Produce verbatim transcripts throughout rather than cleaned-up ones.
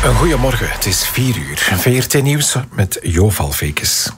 Een goeiemorgen, het is vier uur. V R T Nieuws met Jo Valvekes.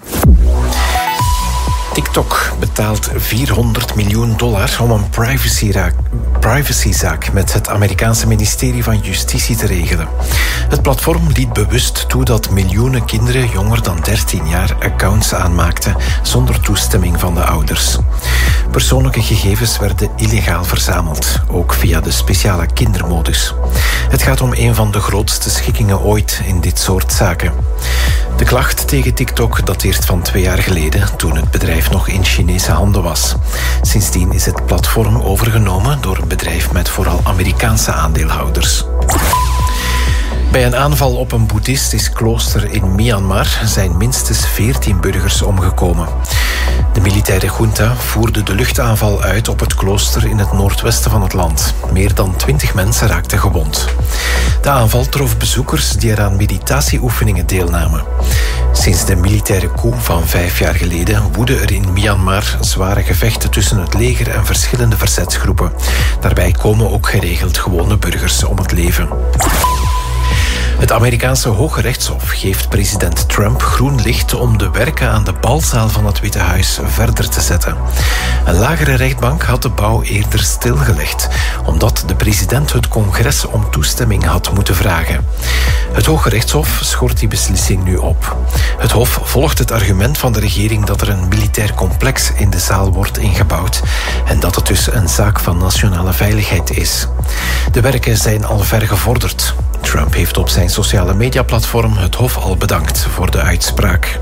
TikTok betaalt vierhonderd miljoen dollar om een privacyzaak, privacyzaak met het Amerikaanse ministerie van Justitie te regelen. Het platform liet bewust toe dat miljoenen kinderen jonger dan dertien jaar accounts aanmaakten zonder toestemming van de ouders. Persoonlijke gegevens werden illegaal verzameld, ook via de speciale kindermodus. Het gaat om een van de grootste schikkingen ooit in dit soort zaken. De klacht tegen TikTok dateert van twee jaar geleden, toen het bedrijf nog in Chinese handen was. Sindsdien is het platform overgenomen door een bedrijf met vooral Amerikaanse aandeelhouders. Bij een aanval op een boeddhistisch klooster in Myanmar zijn minstens veertien burgers omgekomen. De militaire junta voerde de luchtaanval uit op het klooster in het noordwesten van het land. Meer dan twintig mensen raakten gewond. De aanval trof bezoekers die er aan meditatieoefeningen deelnamen. Sinds de militaire coup van vijf jaar geleden woeden er in Myanmar zware gevechten tussen het leger en verschillende verzetsgroepen. Daarbij komen ook geregeld gewone burgers om het leven. Het Amerikaanse Hoge Rechtshof geeft president Trump groen licht om de werken aan de balzaal van het Witte Huis verder te zetten. Een lagere rechtbank had de bouw eerder stilgelegd, omdat de president het congres om toestemming had moeten vragen. Het Hoge Rechtshof schort die beslissing nu op. Het Hof volgt het argument van de regering dat er een militair complex in de zaal wordt ingebouwd en dat het dus een zaak van nationale veiligheid is. De werken zijn al ver gevorderd. Trump heeft op zijn sociale mediaplatform het Hof al bedankt voor de uitspraak.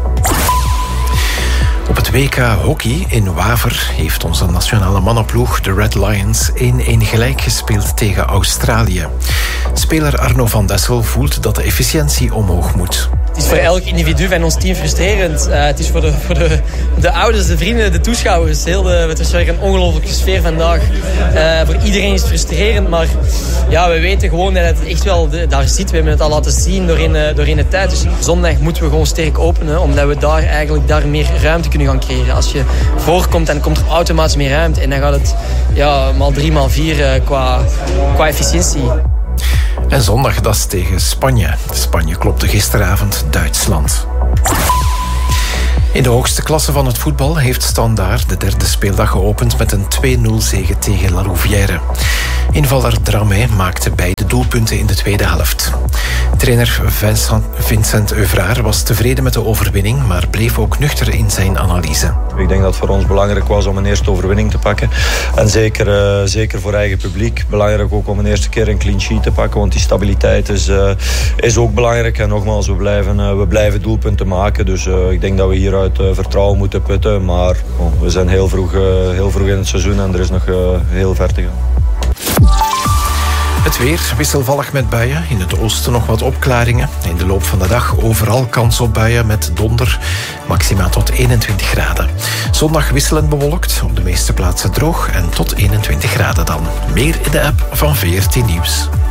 Op het W K hockey in Waver heeft onze nationale mannenploeg, de Red Lions, één-één gelijk gespeeld tegen Australië. Speler Arno van Dessel voelt dat de efficiëntie omhoog moet. Het is voor elk individu van ons team frustrerend. Uh, het is voor de, voor de, de ouders, de vrienden, de toeschouwers. Heel de, het is weer een ongelofelijke sfeer vandaag. Uh, voor iedereen is het frustrerend, maar ja, we weten gewoon dat het echt wel de, daar zit. We hebben het al laten zien door in, uh, door in de tijd. Dus zondag moeten we gewoon sterk openen, omdat we daar eigenlijk daar meer ruimte kunnen gaan creëren. Als je voorkomt, dan komt er automatisch meer ruimte. En dan gaat het ja, maal drie, maal vier uh, qua, qua efficiëntie. En zondag, dat is tegen Spanje. Spanje klopte gisteravond Duitsland. In de hoogste klasse van het voetbal heeft Standaard de derde speeldag geopend met een twee-nul zege tegen La Louvière. Invaller Dramé maakte beide doelpunten in de tweede helft. Trainer Vincent, Vincent Euvraar was tevreden met de overwinning, maar bleef ook nuchter in zijn analyse. Ik denk dat het voor ons belangrijk was om een eerste overwinning te pakken. En zeker, uh, zeker voor eigen publiek. Belangrijk ook om een eerste keer een clean sheet te pakken, want die stabiliteit is, uh, is ook belangrijk. En nogmaals, we blijven, uh, we blijven doelpunten maken. Dus uh, ik denk dat we hieruit uh, vertrouwen moeten putten. Maar oh, we zijn heel vroeg, uh, heel vroeg in het seizoen en er is nog uh, heel ver te gaan. Het weer wisselvallig met buien. In het oosten nog wat opklaringen. In de loop van de dag overal kans op buien met donder. Maxima tot eenentwintig graden. Zondag wisselend bewolkt. Op de meeste plaatsen droog. En tot eenentwintig graden dan. Meer in de app van V R T Nieuws.